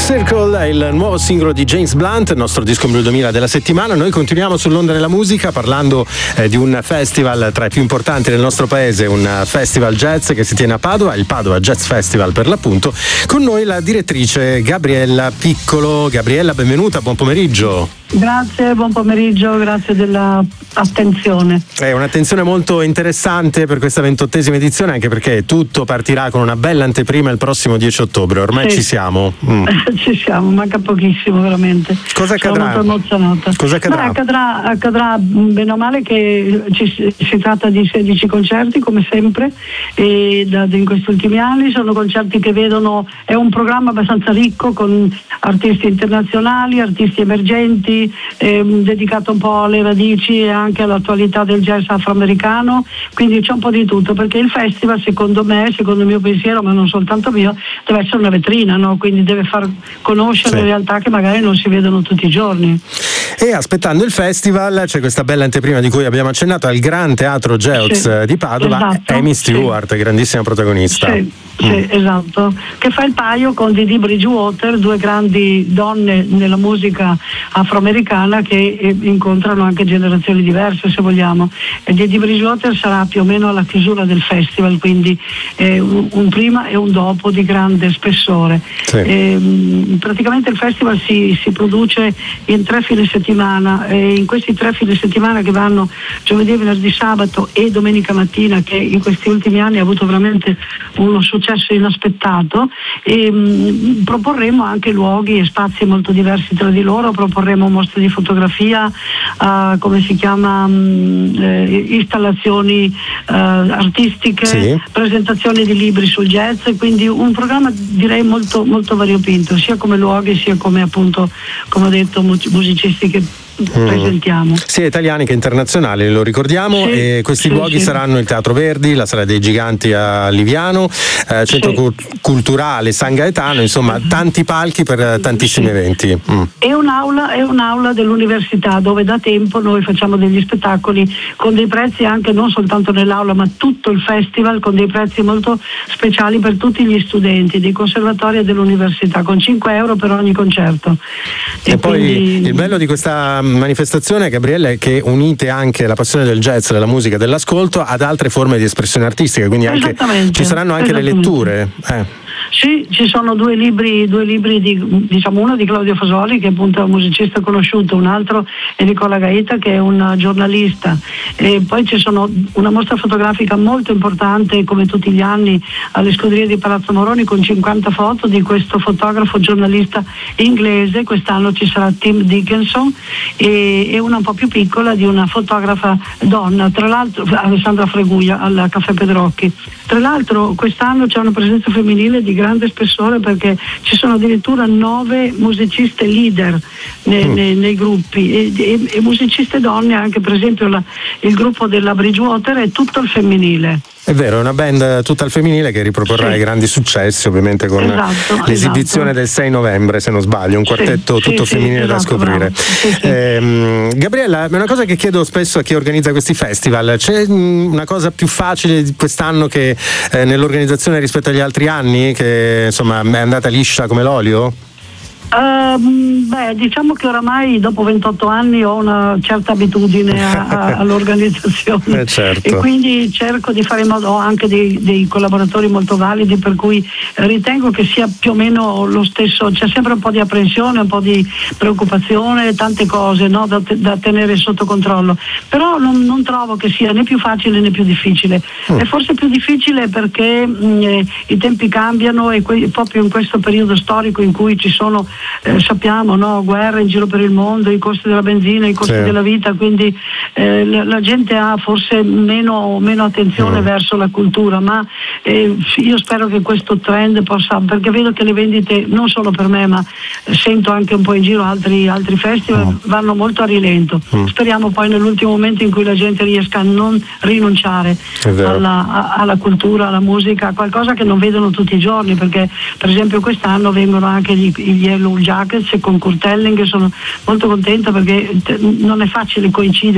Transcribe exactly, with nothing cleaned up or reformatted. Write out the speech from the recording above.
Circle è il nuovo singolo di James Blunt, il nostro disco Blue duemila della settimana. Noi continuiamo sull'onda della musica parlando eh, di un festival tra i più importanti del nostro paese, un festival jazz che si tiene a Padova, il Padova Jazz Festival per l'appunto. Con noi la direttrice Gabriella Piccolo. Gabriella, benvenuta, buon pomeriggio. Grazie, buon pomeriggio, grazie dell'attenzione. È un'attenzione molto interessante per questa ventottesima edizione, anche perché tutto partirà con una bella anteprima il prossimo dieci ottobre. Ormai sì. ci siamo. Mm. Ci siamo, manca pochissimo veramente. Cosa accadrà? Sono molto emozionata. Cosa accadrà? Beh, accadrà, accadrà bene o male che ci, si tratta di sedici concerti come sempre e da, in questi ultimi anni. Sono concerti che vedono, è un programma abbastanza ricco con artisti internazionali, artisti emergenti, ehm, dedicato un po' alle radici e anche all'attualità del jazz afroamericano, quindi c'è un po' di tutto, perché il festival secondo me, secondo il mio pensiero, ma non soltanto mio, deve essere una vetrina, no? Quindi deve far conoscere sì. realtà che magari non si vedono tutti i giorni. E aspettando il festival c'è questa bella anteprima di cui abbiamo accennato al Gran Teatro Geoz sì. di Padova, esatto. Amy Stewart, sì. grandissima protagonista. Sì. Sì, mm. esatto, che fa il paio con Dee Dee Bridgewater, due grandi donne nella musica afroamericana che eh, incontrano anche generazioni diverse, se vogliamo. E Dee Dee Bridgewater sarà più o meno alla chiusura del festival, quindi eh, un, un prima e un dopo di grande spessore. Sì. E, praticamente il festival si, si produce in tre fine settimana, e in questi tre fine settimana, che vanno giovedì, venerdì, sabato e domenica mattina, che in questi ultimi anni ha avuto veramente uno successo inaspettato, e mh, proporremo anche luoghi e spazi molto diversi tra di loro. Proporremo mostre di fotografia, uh, come si chiama, mh, eh, installazioni uh, artistiche, sì. presentazioni di libri sul jazz, quindi un programma direi molto, molto variopinto, sia come luoghi sia come, appunto, come ho detto, musicisti che presentiamo. Mm. Sia italiani che internazionali, lo ricordiamo, sì, e questi sì, luoghi sì. saranno il Teatro Verdi, la Sala dei Giganti a Liviano, eh, Centro sì. Culturale San Gaetano, insomma tanti palchi per tantissimi sì. eventi. Mm. È un'aula, è un'aula dell'università dove da tempo noi facciamo degli spettacoli con dei prezzi anche non soltanto nell'aula, ma tutto il festival con dei prezzi molto speciali per tutti gli studenti dei conservatori e dell'università, con cinque euro per ogni concerto. E, e poi quindi... il bello di questa manifestazione, Gabriella, è che unite anche la passione del jazz, della musica, dell'ascolto ad altre forme di espressione artistica, quindi anche ci saranno anche le letture. Eh. Sì, ci sono due libri, due libri di, diciamo, uno di Claudio Fasoli, che è appunto un musicista conosciuto, un altro è Nicola Gaeta, che è un giornalista, e poi ci sono una mostra fotografica molto importante, come tutti gli anni, alle Scuderie di Palazzo Moroni, con cinquanta foto di questo fotografo giornalista inglese. Quest'anno ci sarà Tim Dickinson, e, e una un po' più piccola di una fotografa donna, tra l'altro Alessandra Freguia al Caffè Pedrocchi. Tra l'altro quest'anno c'è una presenza femminile di grande spessore, perché ci sono addirittura nove musiciste leader nei, mm. nei, nei gruppi, e, e, e musiciste donne anche, per esempio la, il gruppo della Bridgewater è tutto il femminile. È vero, è una band tutta al femminile che riproporrà sì. i grandi successi, ovviamente con esatto, l'esibizione esatto. del sei novembre, se non sbaglio, un quartetto sì, tutto sì, femminile sì, da esatto, scoprire. Sì, sì. Eh, Gabriella, è una cosa che chiedo spesso a chi organizza questi festival: c'è una cosa più facile di quest'anno che eh, nell'organizzazione rispetto agli altri anni, che insomma è andata liscia come l'olio? Uh, beh, diciamo che oramai dopo ventotto anni ho una certa abitudine a, a, all'organizzazione, eh certo. e quindi cerco di fare in modo, ho anche dei, dei collaboratori molto validi, per cui ritengo che sia più o meno lo stesso. C'è sempre un po' di apprensione, un po' di preoccupazione, tante cose, no, da, te, da tenere sotto controllo, però non, non trovo che sia né più facile né più difficile. Mm. È forse più difficile perché mh, i tempi cambiano, e que- proprio in questo periodo storico in cui ci sono Eh, sappiamo, no, guerre in giro per il mondo, i costi della benzina, i costi sì. della vita, quindi eh, la, la gente ha forse meno, meno attenzione mm. verso la cultura, ma eh, io spero che questo trend possa, perché vedo che le vendite non solo per me, ma sento anche un po' in giro altri, altri festival mm. vanno molto a rilento. Mm. Speriamo poi nell'ultimo momento in cui la gente riesca a non rinunciare alla, a, alla cultura, alla musica, a qualcosa che non vedono tutti i giorni, perché per esempio quest'anno vengono anche gli, gli Yellow Jackets con Kurt Elling, e sono molto contenta perché non è facile coincidere